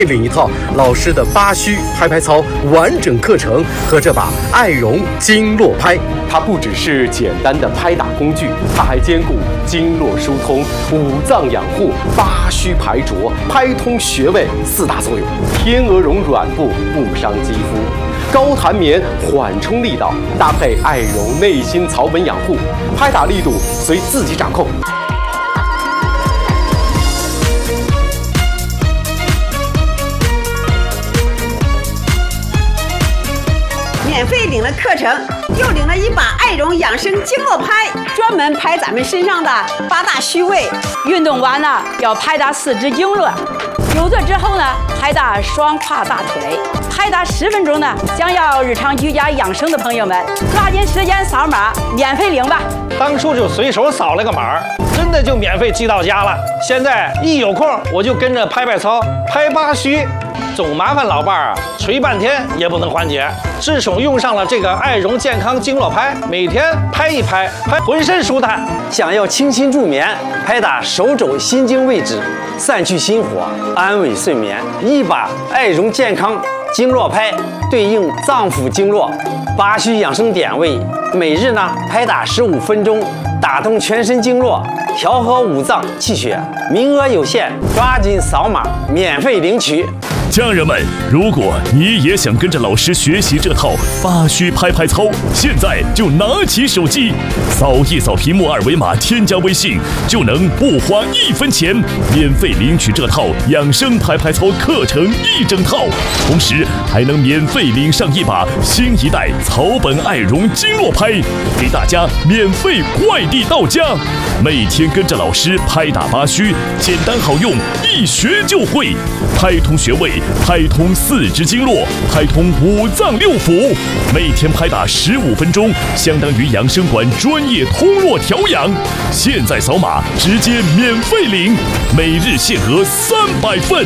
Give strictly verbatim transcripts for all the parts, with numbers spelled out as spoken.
领一套老师的八虚拍拍操完整课程和这把爱绒经络拍。它不只是简单的拍打工具，它还兼顾经络疏通、五脏养护、八虚排浊、拍通穴位四大作用。天鹅绒软布不伤肌肤，高弹棉缓冲力道，搭配爱绒内心草本养护，拍打力度随自己掌控。 免费领了课程，又领了一把爱绒养生经络拍，专门拍咱们身上的八大虚位。 运动完了要拍打四肢经络，有座之后呢，拍打双胯大腿，拍打十分钟呢。想要日常居家养生的朋友们，抓紧时间扫码免费领吧。 当初就随手扫了个码，真的就免费寄到家了。现在一有空我就跟着拍拍操，拍八虚。总麻烦老伴儿啊，捶半天也不能缓解。自从用上了这个爱绒健康经络拍，每天拍一拍，拍浑身舒坦。 想要清新助眠，拍打手肘心经位置，散去心火，安稳睡眠。一把爱绒健康经络拍对应脏腑经络、八虚养生点位，每日呢拍打十五分钟，打通全身经络，调和五脏气血。名额有限，抓紧扫码免费领取。 家人们，如果你也想跟着老师学习这套八虚拍拍操，现在就拿起手机，扫一扫屏幕二维码，添加微信，就能不花一分钱，免费领取这套养生拍拍操课程一整套，同时还能免费领上一把新一代草本爱绒经络拍，给大家免费快递到家。每天跟着老师拍打八虚，简单好用，一学就会，拍通穴位，拍通四肢经络，拍通五脏六腑，每天拍打十五分钟，相当于养生馆专业通络调养。现在扫码直接免费领，每日限额三百份。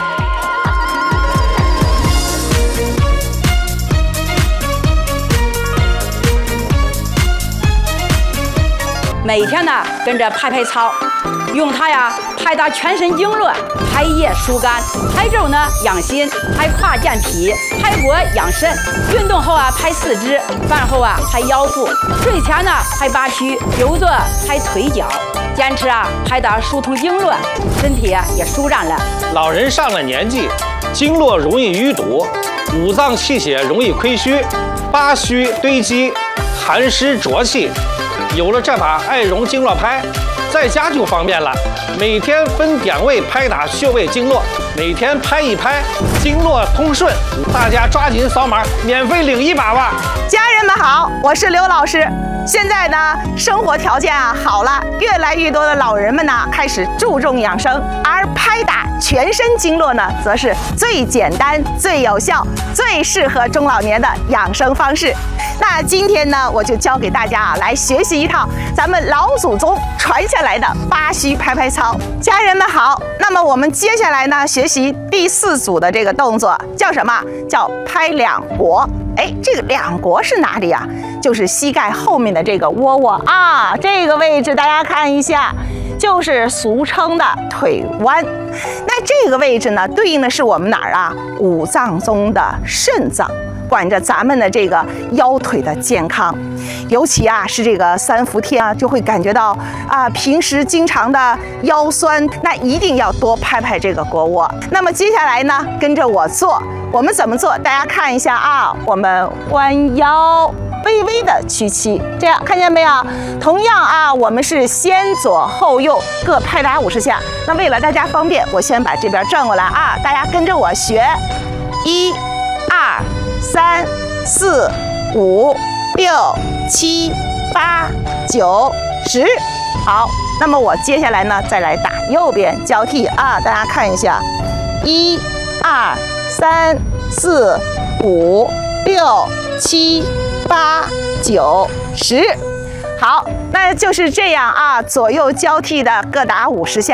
每天呢跟着拍拍操，用它呀拍打全身经络，拍腋疏肝，拍肘呢养心，拍胯健脾，拍脖养肾。运动后啊拍四肢，饭后啊拍腰腹，睡前呢拍八虚，久坐拍腿脚。坚持啊拍打疏通经络，身体啊也舒展了。 老人上了年纪，经络容易淤堵，五脏气血容易亏虚，八虚堆积，寒湿浊气。有了这把爱绒经络拍，在家就方便了。每天分点位拍打穴位经络，每天拍一拍，经络通顺。大家抓紧扫码，免费领一把吧！ 家人们好，我是刘老师。现在呢，生活条件啊好了，越来越多的老人们呢开始注重养生，而拍打全身经络呢，则是最简单、最有效、最适合中老年的养生方式。那今天呢，我就教给大家啊，来学习一套咱们老祖宗传下来的八虚拍拍操。家人们好，那么我们接下来呢，学习第四组的这个动作，叫什么？叫拍两国。哎，这个两国是哪里啊？就是膝盖后面的这个窝窝啊，这个位置大家看一下，就是俗称的腿弯。那这个位置呢，对应的是我们哪儿啊？五脏中的肾脏，管着咱们的这个腰腿的健康。尤其啊是这个三伏天啊，就会感觉到啊平时经常的腰酸，那一定要多拍拍这个腘窝。那么接下来呢，跟着我做，我们怎么做？大家看一下啊，我们弯腰，微微的屈膝，这样看见没有？同样啊，我们是先左后右各拍打五十下。那为了大家方便，我先把这边转过来啊，大家跟着我学，一、二、三、四、五、六、七、八、九、十。好，那么我接下来呢，再来打右边交替啊，大家看一下，一、二、三、四、五、六、七、八、九、十。好，那就是这样啊，左右交替的各打五十下。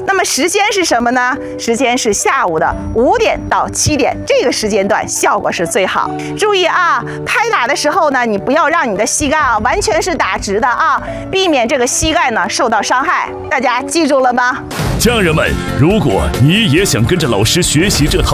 那么时间是什么呢？时间是下午的五点到七点，这个时间段效果是最好。注意啊，拍打的时候呢，你不要让你的膝盖啊完全是打直的啊，避免这个膝盖呢受到伤害。大家记住了吗？ 家人们，如果你也想跟着老师学习这套